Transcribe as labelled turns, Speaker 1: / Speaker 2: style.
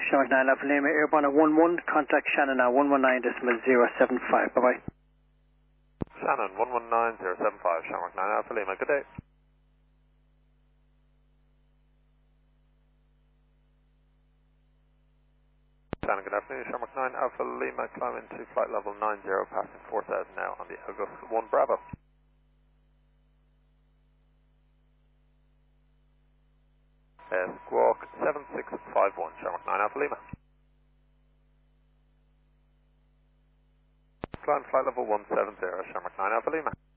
Speaker 1: Shamrock 9 Alpha Lima, airborne at 11, contact Shannon now, 119.075, bye-bye.
Speaker 2: Shannon, 119.075, Shamrock 9 Alpha Lima, good day. Shannon, good afternoon, Shamrock 9 Alpha Lima, climb into flight level 90, passing 4,000 now on the August 1 Bravo. Squawk 7651, Shamrock 9 Alpha Lima. Climb flight level 170, Shamrock 9 Alpha Lima.